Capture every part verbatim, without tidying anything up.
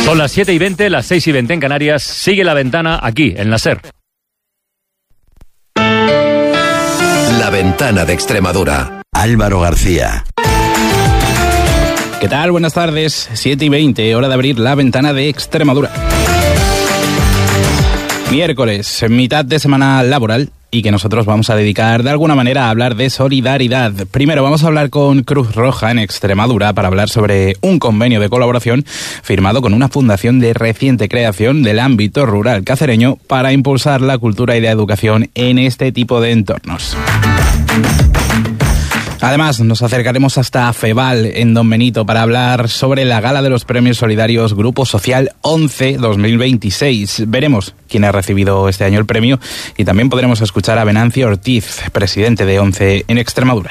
Son las siete y veinte, las seis y veinte en Canarias. Sigue La Ventana aquí, en la SER. La Ventana de Extremadura. Álvaro García. ¿Qué tal? Buenas tardes. siete y veinte, hora de abrir La Ventana de Extremadura. Miércoles, mitad de semana laboral, y que nosotros vamos a dedicar de alguna manera a hablar de solidaridad. Primero vamos a hablar con Cruz Roja en Extremadura para hablar sobre un convenio de colaboración firmado con una fundación de reciente creación del ámbito rural cacereño para impulsar la cultura y la educación en este tipo de entornos. Además, nos acercaremos hasta Feval, en Don Benito, para hablar sobre la gala de los premios solidarios Grupo Social once dos mil veintiséis. Veremos quién ha recibido este año el premio y también podremos escuchar a Venancio Ortiz, presidente de ONCE en Extremadura.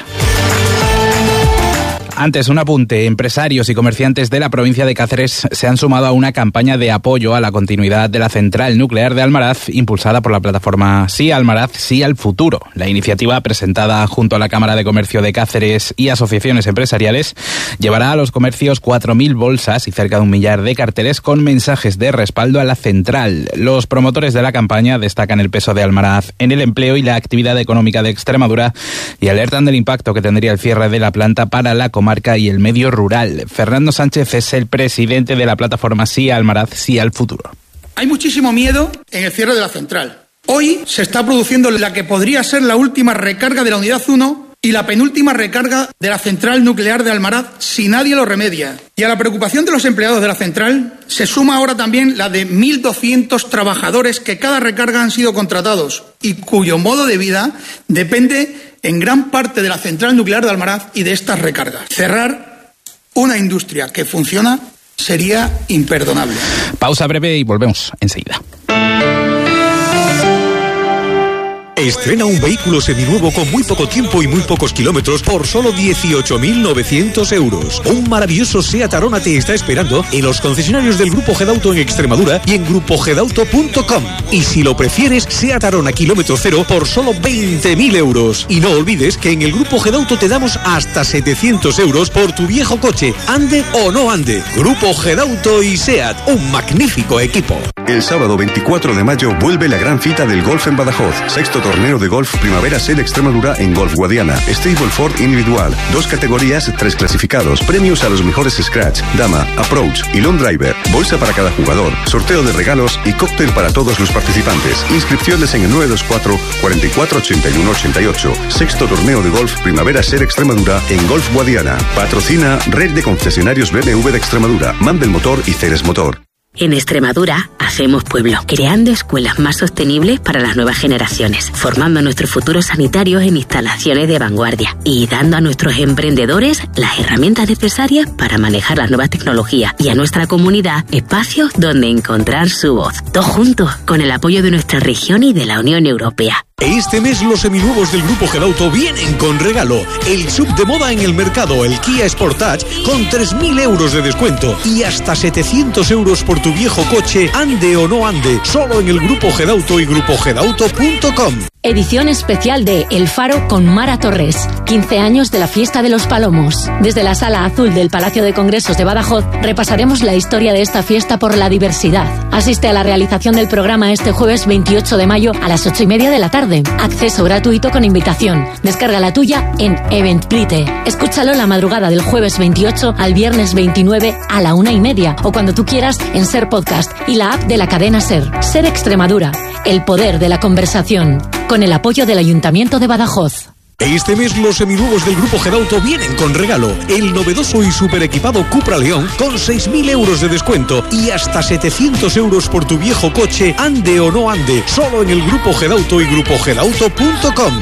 Antes, un apunte. Empresarios y comerciantes de la provincia de Cáceres se han sumado a una campaña de apoyo a la continuidad de la central nuclear de Almaraz, impulsada por la plataforma Sí Almaraz, Sí al Futuro. La iniciativa, presentada junto a la Cámara de Comercio de Cáceres y asociaciones empresariales, llevará a los comercios cuatro mil bolsas y cerca de un millar de carteles con mensajes de respaldo a la central. Los promotores de la campaña destacan el peso de Almaraz en el empleo y la actividad económica de Extremadura y alertan del impacto que tendría el cierre de la planta para la comarca y el medio rural. Fernando Sánchez es el presidente de la plataforma Sí Almaraz, Sí al Futuro. Hay muchísimo miedo en el cierre de la central. Hoy se está produciendo la que podría ser la última recarga de la unidad uno y la penúltima recarga de la central nuclear de Almaraz si nadie lo remedia. Y a la preocupación de los empleados de la central se suma ahora también la de mil doscientos trabajadores que cada recarga han sido contratados y cuyo modo de vida depende en gran parte de la central nuclear de Almaraz y de estas recargas. Cerrar una industria que funciona sería imperdonable. Pausa breve y volvemos enseguida. Estrena un vehículo seminuevo con muy poco tiempo y muy pocos kilómetros por solo dieciocho mil novecientos euros. Un maravilloso SEAT Arona te está esperando en los concesionarios del Grupo Gedauto en Extremadura y en grupo gedauto punto com. Y si lo prefieres, SEAT Arona kilómetro cero por solo veinte mil euros. Y no olvides que en el Grupo Gedauto te damos hasta setecientos euros por tu viejo coche, ande o no ande. Grupo Gedauto y SEAT, un magnífico equipo. El sábado veinticuatro de mayo vuelve la gran cita del golf en Badajoz. Sexto torneo de golf Primavera SER Extremadura en Golf Guadiana. Stableford individual. Dos categorías, tres clasificados. Premios a los mejores Scratch, Dama, Approach y Long Driver. Bolsa para cada jugador. Sorteo de regalos y cóctel para todos los participantes. Inscripciones en el nueve dos cuatro, cuatro cuatro, ocho uno ocho ocho. Sexto torneo de golf Primavera SER Extremadura en Golf Guadiana. Patrocina Red de Concesionarios B M W de Extremadura. Mandel Motor y Ceres Motor. En Extremadura hacemos pueblo, creando escuelas más sostenibles para las nuevas generaciones, formando a nuestros futuros sanitarios en instalaciones de vanguardia y dando a nuestros emprendedores las herramientas necesarias para manejar las nuevas tecnologías y a nuestra comunidad espacios donde encontrar su voz. Todos juntos, con el apoyo de nuestra región y de la Unión Europea. Este mes los seminuevos del Grupo Gedauto vienen con regalo. El sub de moda en el mercado, el Kia Sportage, con tres mil euros de descuento y hasta setecientos euros por tu viejo coche, ande o no ande, solo en el Grupo Gedauto y grupo gedauto punto com. Edición especial de El Faro con Mara Torres. quince años de la Fiesta de los Palomos. Desde la Sala Azul del Palacio de Congresos de Badajoz repasaremos la historia de esta fiesta por la diversidad. Asiste a la realización del programa este jueves veintiocho de mayo a las ocho y media de la tarde. Acceso gratuito con invitación. Descarga la tuya en Eventbrite. Escúchalo la madrugada del jueves veintiocho al viernes veintinueve a la una y media o cuando tú quieras en SER Podcast y la app de la cadena SER. SER Extremadura. El poder de la conversación. Con el apoyo del Ayuntamiento de Badajoz. Este mes los seminuevos del Grupo Gedauto vienen con regalo. El novedoso y super equipado Cupra León con seis mil euros de descuento y hasta setecientos euros por tu viejo coche, ande o no ande, solo en el Grupo Gedauto y grupo gedauto punto com.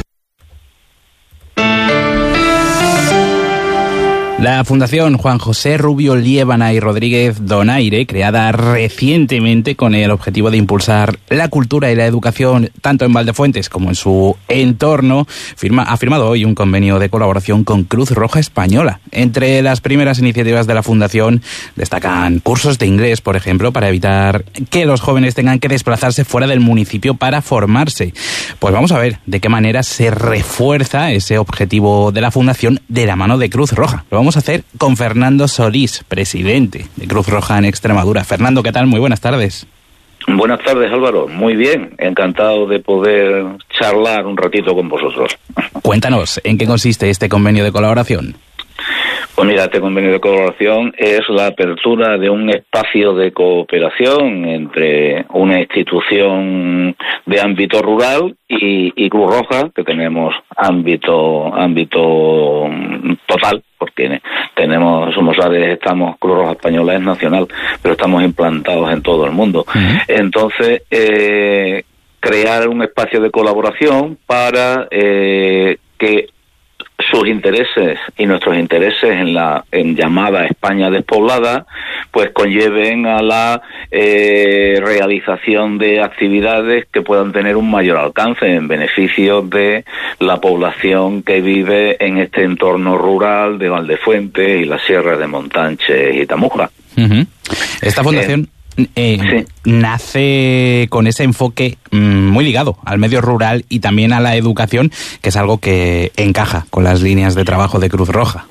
La Fundación Juan José Rubio Liébana y Rodríguez Donaire, creada recientemente con el objetivo de impulsar la cultura y la educación tanto en Valdefuentes como en su entorno, firma, ha firmado hoy un convenio de colaboración con Cruz Roja Española. Entre las primeras iniciativas de la Fundación destacan cursos de inglés, por ejemplo, para evitar que los jóvenes tengan que desplazarse fuera del municipio para formarse. Pues vamos a ver de qué manera se refuerza ese objetivo de la Fundación de la mano de Cruz Roja. Lo vamos vamos a hacer con Fernando Solís, presidente de Cruz Roja en Extremadura. Fernando, ¿qué tal? Muy buenas tardes. Buenas tardes, Álvaro. Muy bien, encantado de poder charlar un ratito con vosotros. Cuéntanos, ¿en qué consiste este convenio de colaboración? Pues mira, este convenio de colaboración es la apertura de un espacio de cooperación entre una institución de ámbito rural y, y Cruz Roja, que tenemos ámbito ámbito total, porque tenemos, somos áreas, estamos, Cruz Roja Española es nacional, pero estamos implantados en todo el mundo. Uh-huh. Entonces, eh, crear un espacio de colaboración para eh, que sus intereses y nuestros intereses en la en llamada España despoblada pues conlleven a la eh, realización de actividades que puedan tener un mayor alcance en beneficio de la población que vive en este entorno rural de Valdefuente y las sierras de Montánchez y Tamuja. Uh-huh. Esta fundación eh, Eh, sí. nace con ese enfoque mmm, muy ligado al medio rural y también a la educación, que es algo que encaja con las líneas de trabajo de Cruz Roja.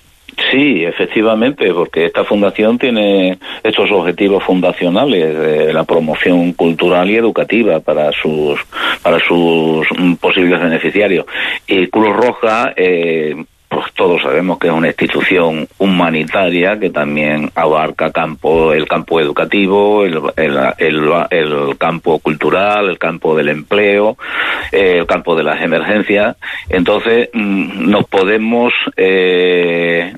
Sí, efectivamente, porque esta fundación tiene estos objetivos fundacionales de la promoción cultural y educativa para sus para sus posibles beneficiarios. Y Cruz Roja eh, pues todos sabemos que es una institución humanitaria que también abarca campo, el campo educativo, el, el, el, el campo cultural, el campo del empleo, eh, el campo de las emergencias. Entonces, mmm, nos podemos eh,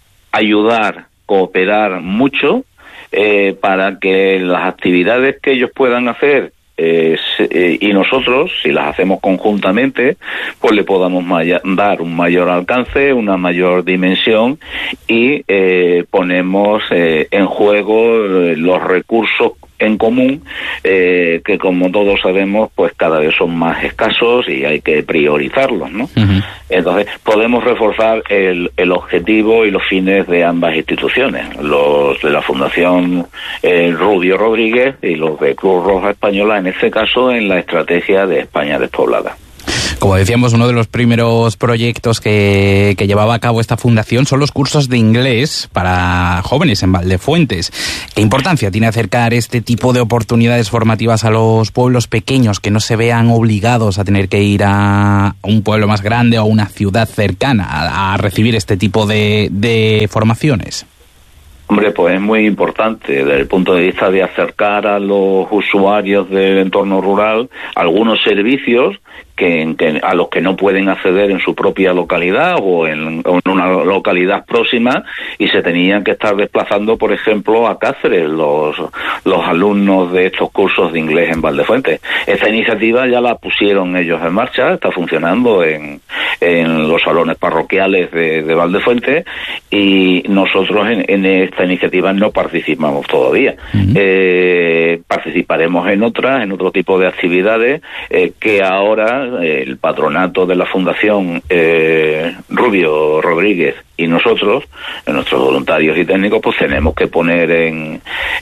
ayudar, cooperar mucho eh, para que las actividades que ellos puedan hacer Eh, eh, y nosotros, si las hacemos conjuntamente, pues le podamos maya- dar un mayor alcance, una mayor dimensión y eh, ponemos eh, en juego eh, los recursos en común, eh, que como todos sabemos, pues cada vez son más escasos y hay que priorizarlos, ¿no? Uh-huh. Entonces, podemos reforzar el, el objetivo y los fines de ambas instituciones, los de la Fundación eh, Rubio Rodríguez y los de Cruz Roja Española, en este caso en la estrategia de España despoblada. Como decíamos, uno de los primeros proyectos que, que llevaba a cabo esta fundación son los cursos de inglés para jóvenes en Valdefuentes. ¿Qué importancia tiene acercar este tipo de oportunidades formativas a los pueblos pequeños, que no se vean obligados a tener que ir a un pueblo más grande o a una ciudad cercana a, a recibir este tipo de, de formaciones? Hombre, pues es muy importante desde el punto de vista de acercar a los usuarios del entorno rural algunos servicios que, que a los que no pueden acceder en su propia localidad o en, o en una localidad próxima y se tenían que estar desplazando, por ejemplo, a Cáceres los los alumnos de estos cursos de inglés en Valdefuente. Esta iniciativa ya la pusieron ellos en marcha, está funcionando en, en los salones parroquiales de, de Valdefuente y nosotros en, en esta iniciativa no participamos todavía. Uh-huh. Eh, participaremos en otras, en otro tipo de actividades eh, que ahora el patronato de la Fundación eh, Rubio Rodríguez y nosotros, nuestros voluntarios y técnicos, pues tenemos que poner en,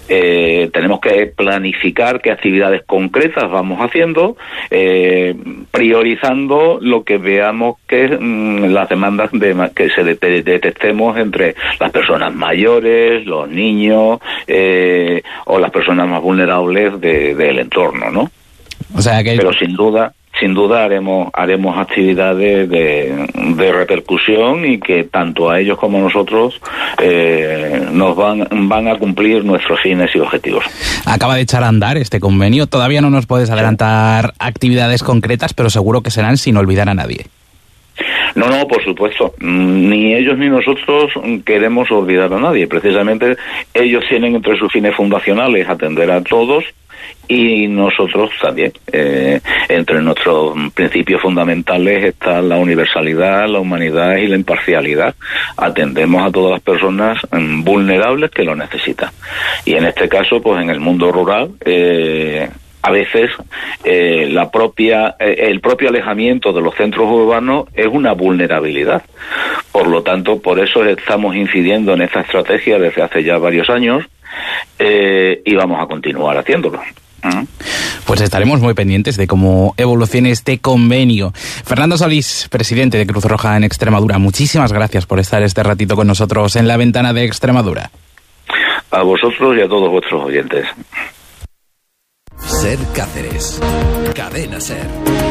eh, tenemos que planificar qué actividades concretas vamos haciendo, eh, priorizando lo que veamos que mm, las demandas de, que se de, de, detectemos entre las personas mayores, los niños eh, o las personas más vulnerables de, del entorno, ¿no? O sea que... Pero sin duda... Sin duda haremos haremos actividades de, de repercusión y que tanto a ellos como a nosotros eh, nos van van a cumplir nuestros fines y objetivos. Acaba de echar a andar este convenio. Todavía no nos puedes adelantar sí. actividades concretas, pero seguro que serán sin olvidar a nadie. No, no, por supuesto. Ni ellos ni nosotros queremos olvidar a nadie. Precisamente ellos tienen entre sus fines fundacionales atender a todos y nosotros también. Eh, entre nuestros principios fundamentales está la universalidad, la humanidad y la imparcialidad. Atendemos a todas las personas eh, vulnerables que lo necesitan. Y en este caso, pues en el mundo rural, eh, a veces eh, la propia eh, el propio alejamiento de los centros urbanos es una vulnerabilidad. Por lo tanto, por eso estamos incidiendo en esta estrategia desde hace ya varios años eh, y vamos a continuar haciéndolo. Uh-huh. Pues Pues estaremos muy pendientes de cómo evolucione este convenio. Fernando Solís, presidente de Cruz Roja en Extremadura, muchísimas gracias por estar este ratito con nosotros en La Ventana de Extremadura. A vosotros y a todos vuestros oyentes. Ser Cáceres. Cadena Ser.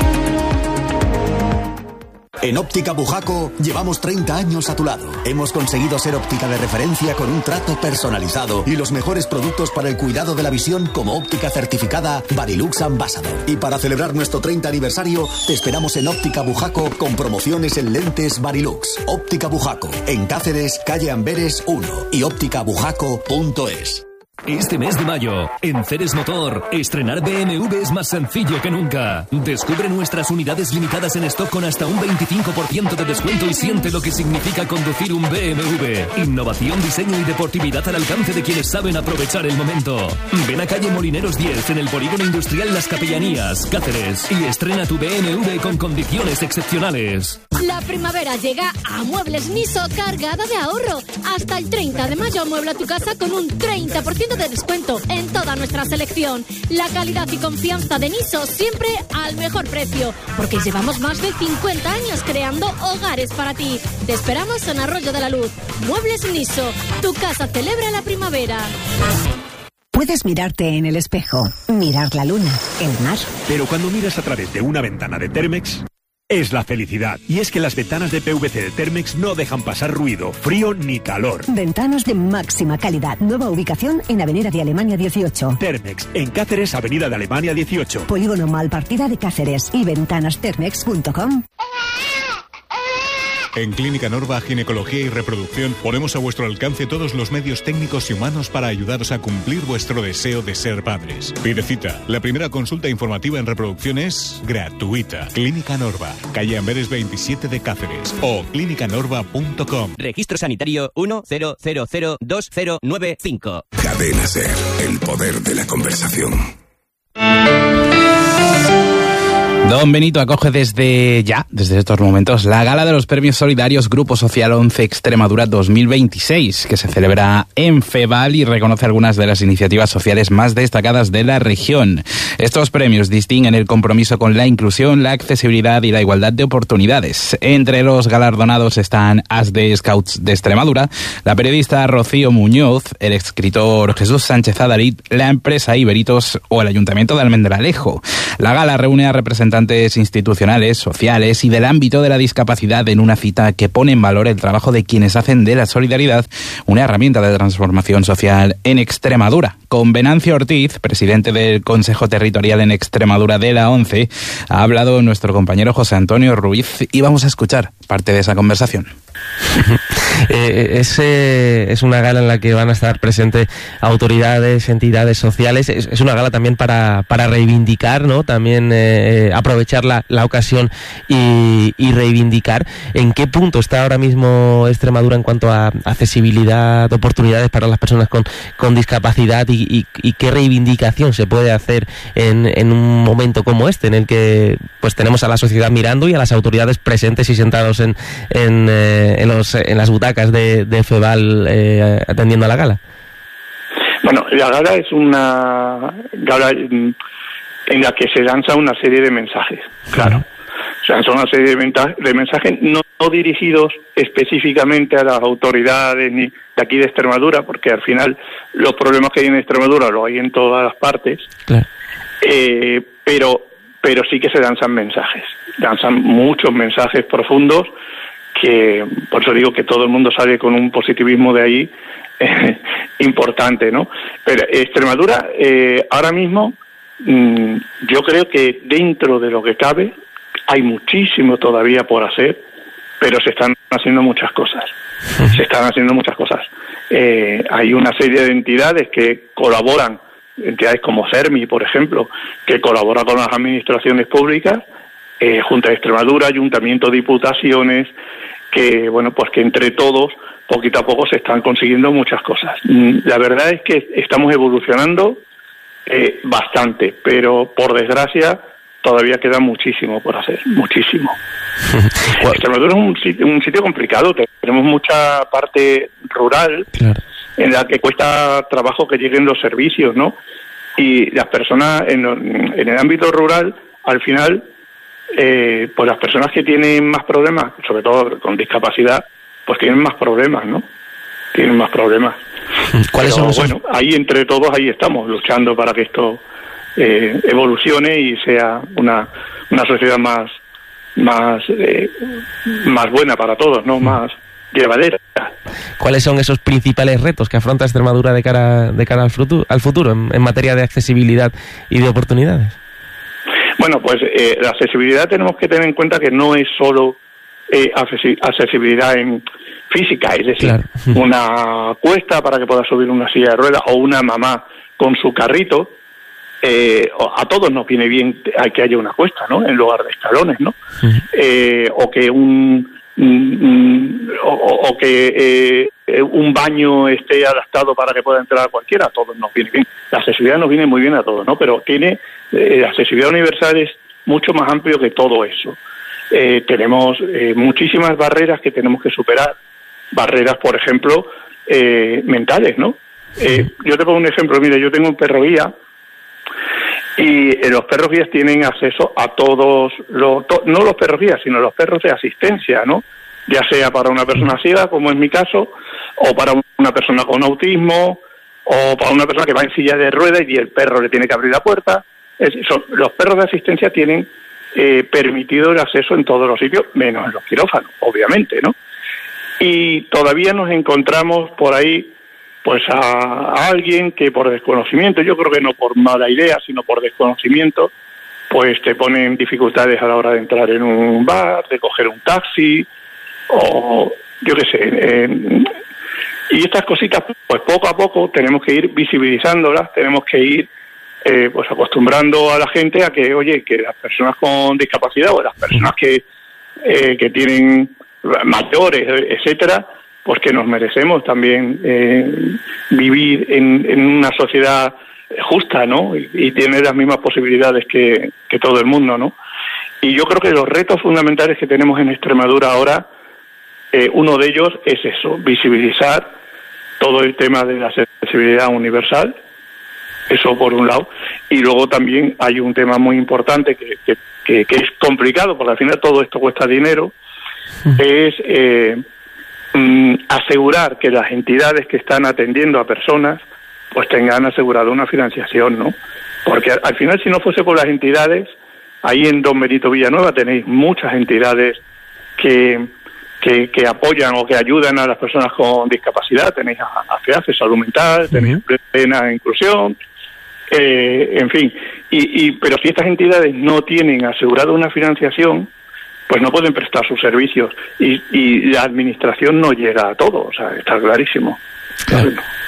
En Óptica Bujaco llevamos treinta años a tu lado. Hemos conseguido ser óptica de referencia con un trato personalizado y los mejores productos para el cuidado de la visión como óptica certificada Varilux Ambassador. Y para celebrar nuestro treinta aniversario, te esperamos en Óptica Bujaco con promociones en lentes Varilux. Óptica Bujaco, en Cáceres, calle Amberes uno y óptica bujaco punto es. Este mes de mayo, en Ceres Motor, estrenar B M W es más sencillo que nunca. Descubre nuestras unidades limitadas en stock con hasta un veinticinco por ciento de descuento y siente lo que significa conducir un B M W. Innovación, diseño y deportividad al alcance de quienes saben aprovechar el momento. Ven a calle Molineros diez en el Polígono Industrial Las Capellanías, Cáceres, y estrena tu B M W con condiciones excepcionales. La primavera llega a Muebles Niso cargada de ahorro. Hasta el treinta de mayo amuebla tu casa con un treinta por ciento de descuento en toda nuestra selección. La calidad y confianza de Niso siempre al mejor precio, porque llevamos más de cincuenta años creando hogares para ti. Te esperamos en Arroyo de la Luz. Muebles Niso, tu casa celebra la primavera. Puedes mirarte en el espejo, mirar la luna, el mar. Pero cuando miras a través de una ventana de Thermex, es la felicidad. Y es que las ventanas de P V C de Thermex no dejan pasar ruido, frío ni calor. Ventanas de máxima calidad. Nueva ubicación en Avenida de Alemania dieciocho. Thermex, en Cáceres, Avenida de Alemania dieciocho. Polígono Malpartida de Cáceres y ventanas thermex punto com. En Clínica Norva Ginecología y Reproducción ponemos a vuestro alcance todos los medios técnicos y humanos para ayudaros a cumplir vuestro deseo de ser padres. Pide cita. La primera consulta informativa en reproducción es gratuita. Clínica Norva, calle Amberes veintisiete de Cáceres o clínica norva punto com. Registro sanitario uno cero cero cero dos cero nueve cinco. Cadena Ser, el poder de la conversación. Don Benito acoge desde ya, desde estos momentos, la gala de los Premios Solidarios Grupo Social once Extremadura dos mil veintiséis, que se celebra en Feval y reconoce algunas de las iniciativas sociales más destacadas de la región. Estos premios distinguen el compromiso con la inclusión, la accesibilidad y la igualdad de oportunidades. Entre los galardonados están As de Scouts de Extremadura, la periodista Rocío Muñoz, el escritor Jesús Sánchez Adalit, la empresa Iberitos o el Ayuntamiento de Almendralejo. La gala reúne a representantes institucionales, sociales y del ámbito de la discapacidad en una cita que pone en valor el trabajo de quienes hacen de la solidaridad una herramienta de transformación social en Extremadura. Con Venancio Ortiz, presidente del Consejo Territorial en Extremadura de la ONCE, ha hablado nuestro compañero José Antonio Ruiz y vamos a escuchar parte de esa conversación. eh, es, eh, es una gala en la que van a estar presentes autoridades, entidades sociales. Es, es una gala también para, para reivindicar, ¿no? También eh, aprovechar la, la ocasión y, y reivindicar. ¿En qué punto está ahora mismo Extremadura en cuanto a accesibilidad, oportunidades para las personas con, con discapacidad y, y, y qué reivindicación se puede hacer en, en un momento como este, en el que pues tenemos a la sociedad mirando y a las autoridades presentes y sentados en, en, eh, en, los, en las butacas de, de Feval eh, atendiendo a la gala? Bueno, la gala es una gala en la que se lanza una serie de mensajes, claro. Se lanza una serie de, menta- de mensajes no, no dirigidos específicamente a las autoridades ni de aquí de Extremadura, porque al final los problemas que hay en Extremadura los hay en todas las partes, claro. eh, pero, pero sí que se lanzan mensajes, lanzan muchos mensajes profundos que, por eso digo que todo el mundo sale con un positivismo de ahí eh, importante, ¿no? Pero Extremadura eh, ahora mismo mm, yo creo que dentro de lo que cabe hay muchísimo todavía por hacer, pero se están haciendo muchas cosas. Se están haciendo muchas cosas. Eh, hay una serie de entidades que colaboran, entidades como CERMI, por ejemplo, que colabora con las administraciones públicas, eh, Junta de Extremadura, Ayuntamiento, Diputaciones, que, bueno, pues que entre todos, poquito a poco se están consiguiendo muchas cosas. La verdad es que estamos evolucionando eh, bastante, pero por desgracia todavía queda muchísimo por hacer, muchísimo. Extremadura es un sitio, un sitio complicado, tenemos mucha parte rural, claro, en la que cuesta trabajo que lleguen los servicios, ¿no? Y las personas en, en el ámbito rural, al final, eh, pues las personas que tienen más problemas, sobre todo con discapacidad, pues tienen más problemas, ¿no? Tienen más problemas. ¿Cuáles Pero, son esos? Bueno, ahí entre todos, ahí estamos, luchando para que esto eh, evolucione y sea una, una sociedad más más eh, más buena para todos, ¿no? Más llevadera. ¿Cuáles son esos principales retos que afronta Extremadura de cara de cara al futuro, al futuro en, en materia de accesibilidad y de oportunidades? Bueno, pues eh, la accesibilidad tenemos que tener en cuenta que no es solo eh, accesibilidad en física, es decir, claro. Una cuesta para que pueda subir una silla de ruedas o una mamá con su carrito. Eh, a todos nos viene bien que haya una cuesta, ¿no? En lugar de escalones, ¿no? Uh-huh. Eh, o que un mm, o, o que eh, un baño esté adaptado para que pueda entrar cualquiera. A todos nos viene bien. La accesibilidad nos viene muy bien a todos, ¿no? Pero tiene eh, la accesibilidad universal es mucho más amplio que todo eso. Eh, tenemos eh, muchísimas barreras que tenemos que superar. Barreras, por ejemplo, eh, mentales, ¿no? Eh, yo te pongo un ejemplo. Mira, yo tengo un perro guía. Y eh, los perros guías tienen acceso a todos los, to, no los perros guías, sino los perros de asistencia, ¿no? Ya sea para una persona ciega, como es mi caso, o para una persona con autismo, o para una persona que va en silla de ruedas y el perro le tiene que abrir la puerta. Es, son, los perros de asistencia tienen eh, permitido el acceso en todos los sitios, menos en los quirófanos, obviamente, ¿no? Y todavía nos encontramos por ahí pues a, a alguien que por desconocimiento, yo creo que no por mala idea, sino por desconocimiento, pues te ponen dificultades a la hora de entrar en un bar, de coger un taxi, o yo qué sé. Eh, y estas cositas, pues poco a poco tenemos que ir visibilizándolas, tenemos que ir eh, pues acostumbrando a la gente a que, oye, que las personas con discapacidad o las personas que, eh, que tienen mayores, etcétera, pues que nos merecemos también eh, vivir en, en una sociedad justa, ¿no? Y, y tener las mismas posibilidades que, que todo el mundo, ¿no? Y yo creo que los retos fundamentales que tenemos en Extremadura ahora, eh, uno de ellos es eso, visibilizar todo el tema de la accesibilidad universal, eso por un lado, y luego también hay un tema muy importante que, que, que, que es complicado, porque al final todo esto cuesta dinero, es eh, mm, asegurar que las entidades que están atendiendo a personas pues tengan asegurado una financiación, ¿no? Porque al, al final, si no fuese por las entidades, ahí en Don Benito Villanueva tenéis muchas entidades que, que, que apoyan o que ayudan a las personas con discapacidad. Tenéis a, a FEAFE, Salud Mental, tenéis uh-huh. Plena Inclusión, eh, en fin. Y, y pero si estas entidades no tienen asegurado una financiación, pues no pueden prestar sus servicios y, y la administración no llega a todo, o sea, está clarísimo. Claro.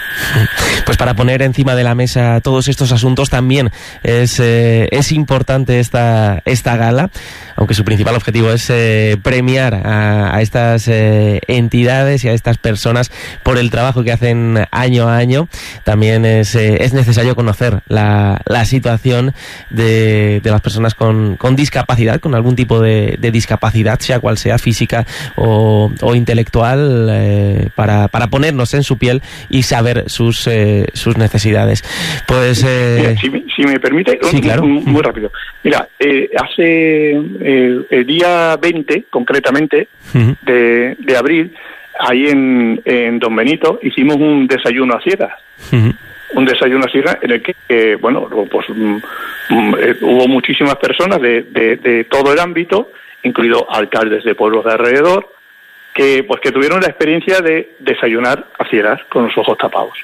Pues para poner encima de la mesa todos estos asuntos también es, eh, es importante esta, esta gala, aunque su principal objetivo es eh, premiar a, a estas eh, entidades y a estas personas por el trabajo que hacen año a año. También es, eh, es necesario conocer la, la situación de, de las personas con, con discapacidad, con algún tipo de, de discapacidad, sea cual sea, física o, o intelectual, eh, para, para ponernos en su piel y saber sus eh, sus necesidades. Pues eh... Mira, si, me, si me permite, sí, un, claro. un, muy rápido. Mira, eh, hace eh, el día veinte, concretamente, uh-huh. de, de abril, ahí en, en Don Benito, hicimos un desayuno a ciegas. Uh-huh. Un desayuno a ciegas en el que, eh, bueno, pues um, um, eh, hubo muchísimas personas de, de, de todo el ámbito, incluido alcaldes de pueblos de alrededor, que pues que tuvieron la experiencia de desayunar a ciegas con los ojos tapados.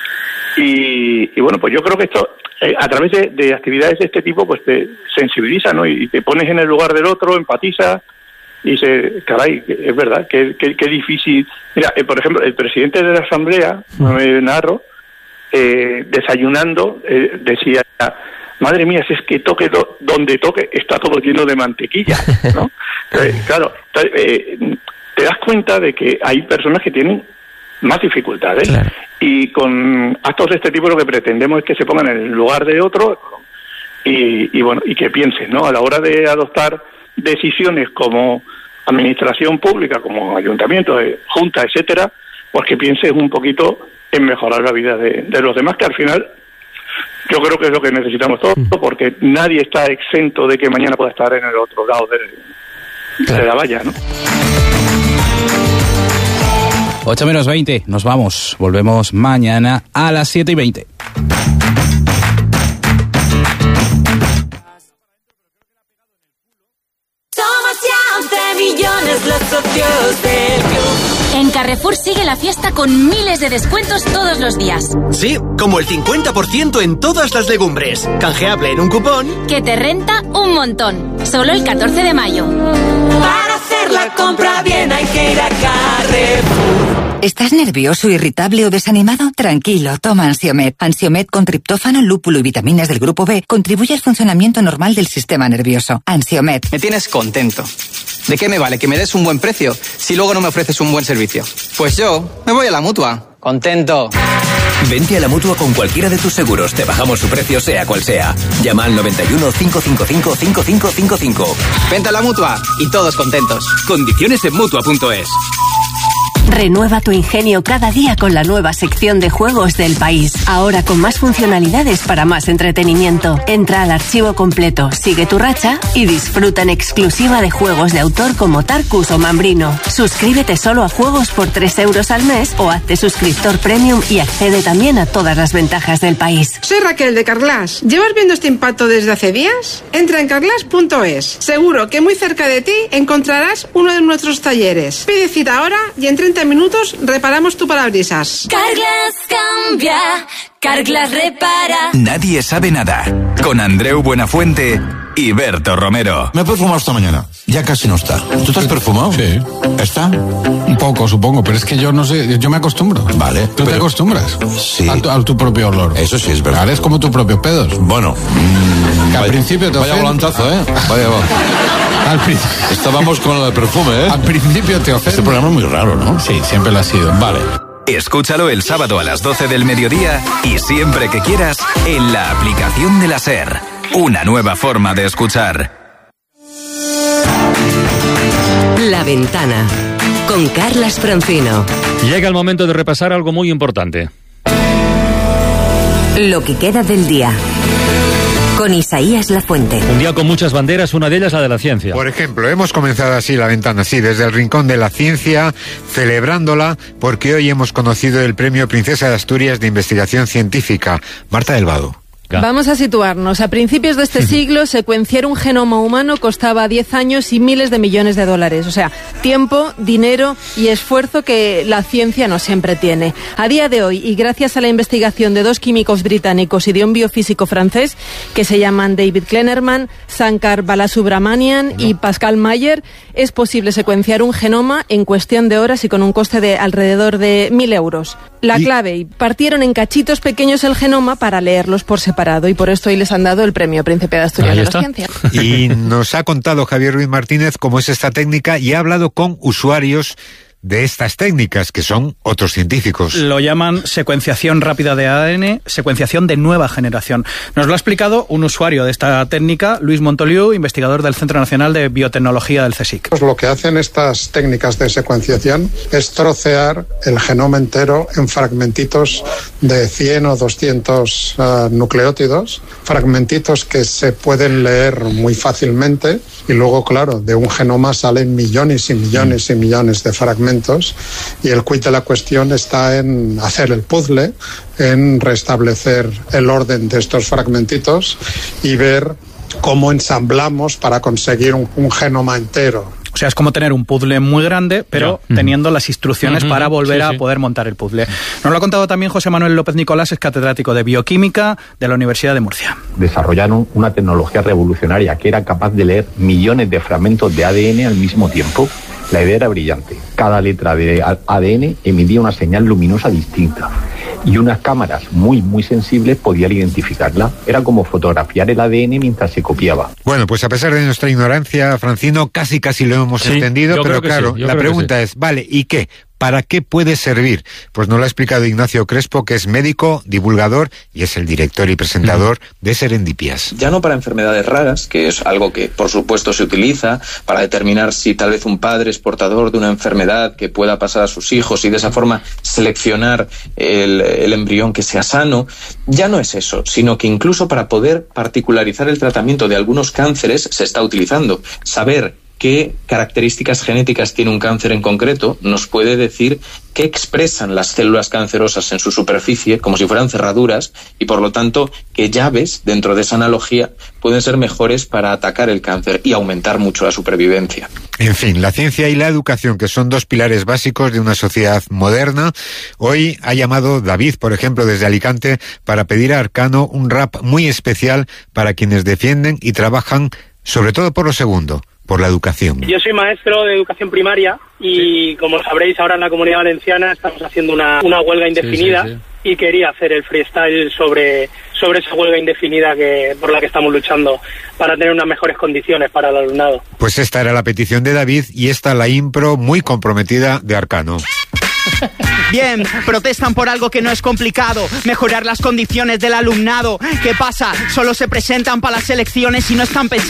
Y, y bueno, pues yo creo que esto, eh, a través de, de actividades de este tipo, pues te sensibiliza, ¿no? Y te pones en el lugar del otro, empatizas, y dices, caray, es verdad, qué, qué, qué difícil. Mira, eh, por ejemplo, el presidente de la Asamblea, Manuel Narro, eh, desayunando, eh, decía, madre mía, si es que toque do, donde toque, está todo lleno de mantequilla, ¿no? eh, claro, eh, te das cuenta de que hay personas que tienen más dificultades, claro. Y con actos de este tipo lo que pretendemos es que se pongan en el lugar de otro y, y bueno, y que piensen, ¿no? A la hora de adoptar decisiones como administración pública, como ayuntamiento, junta, etcétera, pues que pienses un poquito en mejorar la vida de, de los demás, que al final Yo creo que es lo que necesitamos todos, porque nadie está exento de que mañana pueda estar en el otro lado de, claro. de la valla, ¿no? ocho menos veinte, nos vamos. Volvemos mañana a las siete y veinte. Somos ya once millones los socios del club. En Carrefour sigue la fiesta con miles de descuentos todos los días. Sí, como el cincuenta por ciento en todas las legumbres. Canjeable en un cupón que te renta un montón. Solo el catorce de mayo. Para hacer la compra bien hay que ir a Carrefour. ¿Estás nervioso, irritable o desanimado? Tranquilo, toma Ansiomed. Ansiomed con triptófano, lúpulo y vitaminas del grupo B contribuye al funcionamiento normal del sistema nervioso. Ansiomed. Me tienes contento. ¿De qué me vale que me des un buen precio si luego no me ofreces un buen servicio? Pues yo me voy a la Mutua. Contento. Vente a la Mutua con cualquiera de tus seguros. Te bajamos su precio sea cual sea. Llama al noventa y uno, cinco cinco cinco, cinco cinco cinco cinco. Vente a la Mutua y todos contentos. Condiciones en Mutua punto es. Renueva tu ingenio cada día con la nueva sección de juegos del país. Ahora con más funcionalidades para más entretenimiento. Entra al archivo completo, sigue tu racha y disfruta en exclusiva de juegos de autor como Tarkus o Mambrino. Suscríbete solo a juegos por tres euros al mes o hazte suscriptor premium y accede también a todas las ventajas del país. Soy Raquel de Carglass. ¿Llevas viendo este impacto desde hace días? Entra en carglass punto es. Seguro que muy cerca de ti encontrarás uno de nuestros talleres. Pide cita ahora y en treinta minutos reparamos tu parabrisas. Carglass cambia, Carglass repara. Nadie sabe nada. Con Andreu Buenafuente y Berto Romero. Me he perfumado esta mañana. Ya casi no está. ¿Tú te has perfumado? Sí. ¿Está? Un poco, supongo, pero es que yo no sé, yo me acostumbro. Vale. ¿Tú pero... te acostumbras? Sí. A tu, a tu propio olor. Eso sí es verdad. Vale, es como tus propios pedos. Bueno. Mmm, que al vaya, principio te Vaya ofende. volantazo, ¿eh? Vaya, vaya. Al pri... Estábamos con lo del perfume, ¿eh? Al principio te ofende. Este programa es muy raro, ¿no? Sí, siempre lo ha sido. Vale. Escúchalo el sábado a las doce del mediodía y siempre que quieras en la aplicación de la SER. Una nueva forma de escuchar. La Ventana con Carlas Francino. Llega el momento de repasar algo muy importante. Lo que queda del día. Con Isaías Lafuente. Un día con muchas banderas, una de ellas la de la ciencia. Por ejemplo, hemos comenzado así la ventana, sí, desde el rincón de la ciencia, celebrándola, porque hoy hemos conocido el Premio Princesa de Asturias de Investigación Científica. Marta del Vado. Vamos a situarnos. A principios de este siglo, secuenciar un genoma humano costaba diez años y miles de millones de dólares. O sea, tiempo, dinero y esfuerzo que la ciencia no siempre tiene. A día de hoy, y gracias a la investigación de dos químicos británicos y de un biofísico francés, que se llaman David Kleinerman, Sankar Balasubramanian no. y Pascal Mayer, es posible secuenciar un genoma en cuestión de horas y con un coste de alrededor de mil euros. La ¿Y? clave, partieron en cachitos pequeños el genoma para leerlos por separado. Y por esto hoy les han dado el premio Príncipe de Asturias de la Ciencia. Y nos ha contado Javier Ruiz Martínez cómo es esta técnica y ha hablado con usuarios de estas técnicas, que son otros científicos. Lo llaman secuenciación rápida de A D N, secuenciación de nueva generación. Nos lo ha explicado un usuario de esta técnica, Luis Montoliu, investigador del Centro Nacional de Biotecnología del CSIC. Pues lo que hacen estas técnicas de secuenciación es trocear el genoma entero en fragmentitos de cien o doscientos uh, nucleótidos, fragmentitos que se pueden leer muy fácilmente y luego, claro, de un genoma salen millones y millones y millones de fragmentos. Y el quid de la cuestión está en hacer el puzzle, en restablecer el orden de estos fragmentitos y ver cómo ensamblamos para conseguir un, un genoma entero. O sea, es como tener un puzzle muy grande, pero no. teniendo las instrucciones uh-huh. para volver sí, a sí. poder montar el puzzle. Nos lo ha contado también José Manuel López Nicolás, es catedrático de Bioquímica de la Universidad de Murcia. Desarrollaron una tecnología revolucionaria que era capaz de leer millones de fragmentos de A D N al mismo tiempo. La idea era brillante. Cada letra de A D N emitía una señal luminosa distinta y unas cámaras muy, muy sensibles podían identificarla. Era como fotografiar el A D N mientras se copiaba. Bueno, pues a pesar de nuestra ignorancia, Francino, casi casi lo hemos sí, entendido, pero claro, sí, la pregunta sí. es, vale, ¿y qué? ¿Para qué puede servir? Pues nos lo ha explicado Ignacio Crespo, que es médico, divulgador y es el director y presentador de Serendipias. Ya no para enfermedades raras, que es algo que por supuesto se utiliza para determinar si tal vez un padre es portador de una enfermedad que pueda pasar a sus hijos y de esa forma seleccionar el, el embrión que sea sano. Ya no es eso, sino que incluso para poder particularizar el tratamiento de algunos cánceres se está utilizando. Saber qué características genéticas tiene un cáncer en concreto nos puede decir qué expresan las células cancerosas en su superficie, como si fueran cerraduras, y por lo tanto qué llaves dentro de esa analogía pueden ser mejores para atacar el cáncer y aumentar mucho la supervivencia. En fin, la ciencia y la educación, que son dos pilares básicos de una sociedad moderna. Hoy ha llamado David, por ejemplo, desde Alicante, para pedir a Arcano un rap muy especial para quienes defienden y trabajan sobre todo por lo segundo, por la educación. Yo soy maestro de educación primaria y, como sabréis, ahora en la Comunidad Valenciana estamos haciendo una, una huelga indefinida, sí, sí, sí. Y quería hacer el freestyle sobre, sobre esa huelga indefinida que por la que estamos luchando para tener unas mejores condiciones para el alumnado. Pues esta era la petición de David y esta la impro muy comprometida de Arcano. Bien, protestan por algo que no es complicado, mejorar las condiciones del alumnado. ¿Qué pasa? Solo se presentan para las elecciones y no están pensando